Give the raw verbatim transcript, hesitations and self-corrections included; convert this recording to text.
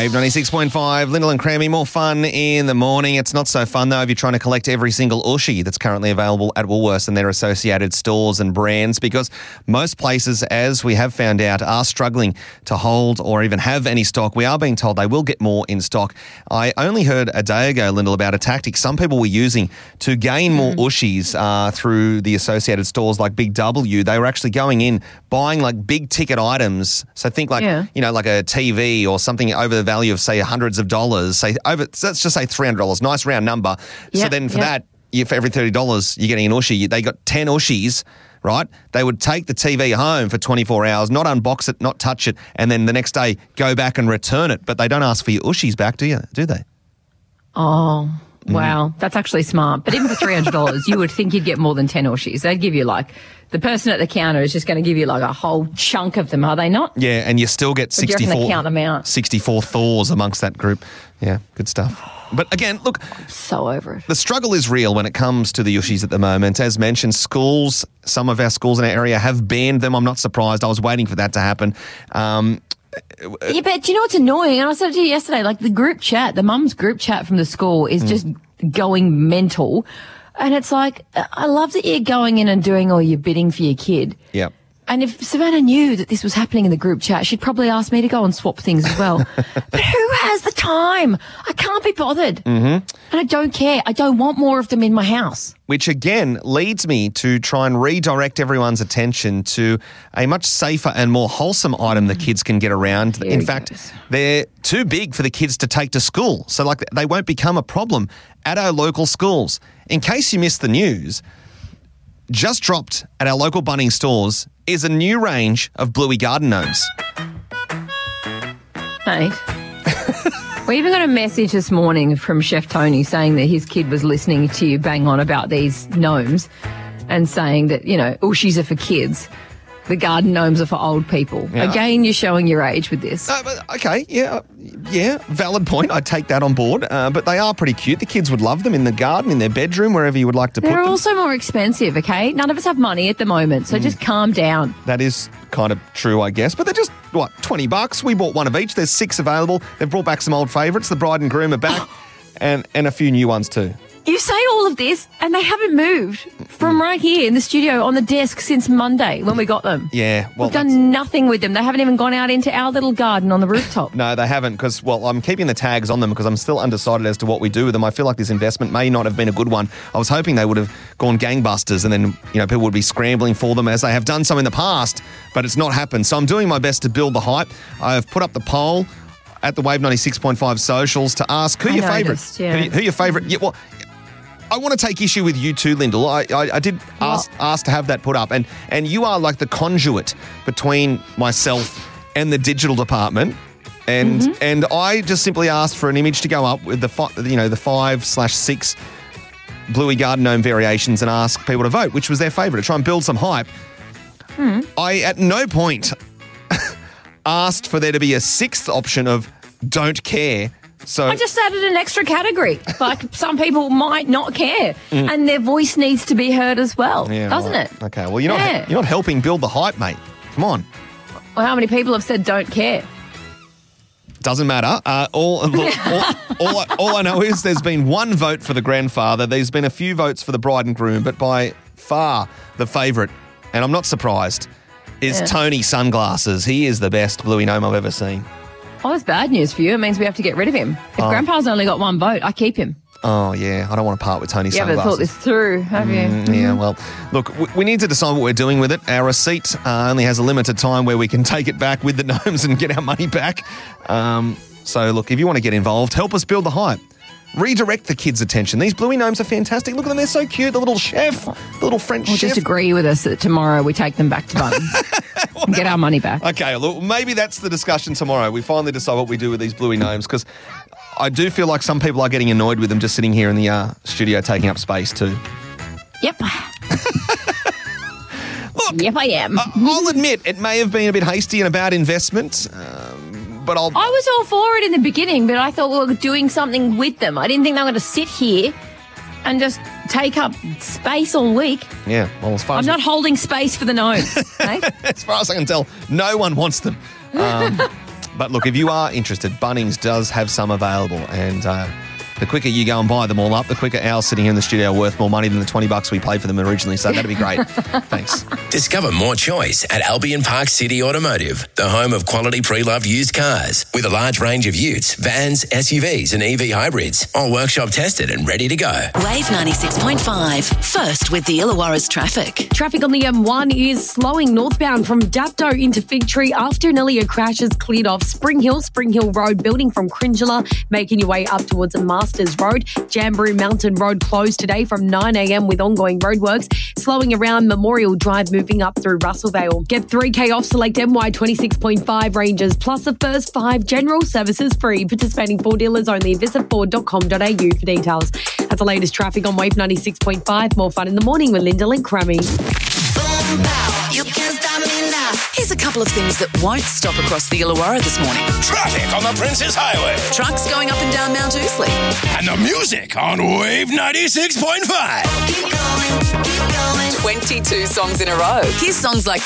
Wave ninety-six point five, Lyndall and Crammy. More fun in the morning. It's not so fun, though, if you're trying to collect every single Ushi that's currently available at Woolworths and their associated stores and brands, because most places, as we have found out, are struggling to hold or even have any stock. We are being told they will get more in stock. I only heard a day ago, Lyndall, about a tactic some people were using to gain more mm. Ushis uh, through the associated stores like Big W. They were actually going in, buying like big ticket items. So think like, yeah. you know, like a T V or something over the value of, say, hundreds of dollars. Say over, so let's just say three hundred dollars. Nice round number. Yep, so then for yep. that, you, for every thirty dollars, you're getting an Ushi. They got ten Ushis, right? They would take the T V home for twenty-four hours, not unbox it, not touch it, and then the next day go back and return it. But they don't ask for your Ushis back, do you? Do they? Oh, wow. Mm. That's actually smart. But even for three hundred dollars, you would think you'd get more than ten Ushis. They'd give you like, the person at the counter is just going to give you like a whole chunk of them, are they not? Yeah, and you still get sixty-four, they count them out? sixty-four Thors amongst that group. Yeah, good stuff. But again, look. I'm so over it. The struggle is real when it comes to the Ushis at the moment. As mentioned, schools, some of our schools in our area have banned them. I'm not surprised. I was waiting for that to happen. Um, yeah, but do you know what's annoying? And I said to you yesterday, like the group chat, the mum's group chat from the school is mm. just going mental. And it's like, I love that you're going in and doing all your bidding for your kid. Yep. And if Savannah knew that this was happening in the group chat, she'd probably ask me to go and swap things as well. But who has the time? I can't be bothered. Mm-hmm. And I don't care. I don't want more of them in my house. Which, again, leads me to try and redirect everyone's attention to a much safer and more wholesome item that kids can get around. Here in fact, goes. They're too big for the kids to take to school. So, like, they won't become a problem at our local schools. In case you missed the news, just dropped at our local Bunnings stores is a new range of Bluey garden gnomes. Mate, we even got a message this morning from Chef Tony saying that his kid was listening to you bang on about these gnomes and saying that, you know, Ushis are for kids. The garden gnomes are for old people. Yeah. Again, you're showing your age with this. Uh, but, okay, yeah, yeah, valid point. I take that on board. Uh, but they are pretty cute. The kids would love them in the garden, in their bedroom, wherever you would like to They're put them. They're also more expensive, okay? None of us have money at the moment, so mm. just calm down. That is kind of true, I guess. But they're just, what, twenty bucks? We bought one of each. There's six available. They've brought back some old favourites. The bride and groom are back, and, and a few new ones too. You say all of this, and they haven't moved from right here in the studio on the desk since Monday when we got them. Yeah. Well, We've done nothing with them. They haven't even gone out into our little garden on the rooftop. No, they haven't because, well, I'm keeping the tags on them because I'm still undecided as to what we do with them. I feel like this investment may not have been a good one. I was hoping they would have gone gangbusters and then, you know, people would be scrambling for them as they have done so in the past, but it's not happened. So I'm doing my best to build the hype. I've put up the poll at the Wave ninety-six point five socials to ask who I your noticed, favourite, yeah. who, who your favourite, yeah, well, I want to take issue with you too, Lyndall. I, I, I did ask, ask to have that put up, and, and you are like the conduit between myself and the digital department, and mm-hmm. and I just simply asked for an image to go up with the fi- you know the five slash six Bluey garden gnome variations and ask people to vote, which was their favourite, to try and build some hype. Mm. I at no point asked for there to be a sixth option of don't care. So I just added an extra category. Like some people might not care, mm. and their voice needs to be heard as well, yeah, doesn't right. it? Okay, well you're not yeah. you're not helping build the hype, mate. Come on. Well, how many people have said don't care? Doesn't matter. Uh, all, look, all, all, I, all I know is there's been one vote for the grandfather. There's been a few votes for the bride and groom, but by far the favourite, and I'm not surprised, is yeah. Tony Sunglasses. He is the best Bluey gnome I've ever seen. Oh, that's bad news for you. It means we have to get rid of him. If oh. Grandpa's only got one vote, I keep him. Oh, yeah. I don't want to part with Tony you Sunglasses. You haven't thought this through, have you? Mm, Mm-hmm. Yeah, well, look, we, we need to decide what we're doing with it. Our receipt uh, only has a limited time where we can take it back with the gnomes and get our money back. Um, so, look, if you want to get involved, help us build the hype. Redirect the kids' attention. These Bluey gnomes are fantastic. Look at them. They're so cute. The little chef, the little French well, chef. Just agree with us that tomorrow we take them back to Bunnings well, and get our money back. Okay, look, maybe that's the discussion tomorrow. We finally decide what we do with these Bluey gnomes because I do feel like some people are getting annoyed with them just sitting here in the uh, studio taking up space too. Yep. Look, yep, I am. uh, I'll admit it may have been a bit hasty and a bad investment. Um, But I'll... I was all for it in the beginning, but I thought we were doing something with them. I didn't think they were going to sit here and just take up space all week. Yeah, well, as far I'm as... not holding space for the gnomes. Okay? As far as I can tell, no one wants them. Um, But look, if you are interested, Bunnings does have some available, and uh, the quicker you go and buy them all up, the quicker ours sitting here in the studio are worth more money than the twenty bucks we paid for them originally. So that'd be great. Thanks. Discover more choice at Albion Park City Automotive, the home of quality pre-loved used cars with a large range of utes, vans, S U Vs and E V hybrids, all workshop tested and ready to go. Wave ninety-six point five, first with the Illawarra's traffic. Traffic on the M one is slowing northbound from Dapto into Fig Tree after an earlier crash has cleared off Spring Hill, Spring Hill Road, building from Cringela, making your way up towards Masters Road. Jamboree Mountain Road closed today from nine a.m. with ongoing roadworks, slowing around Memorial Drive, moving up through Russellvale. Get three K off select M Y twenty-six point five ranges, plus the first five general services free. Participating Ford dealers only. Visit ford dot com dot a u for details. That's the latest traffic on Wave ninety-six point five. More fun in the morning with Lyndall and Crammy. You can't stop me now. Here's a couple of things that won't stop across the Illawarra this morning. Traffic on the Princess Highway. Trucks going up and down Mount Ousley. And the music on Wave ninety-six point five. twenty-two songs in a row. Here's songs like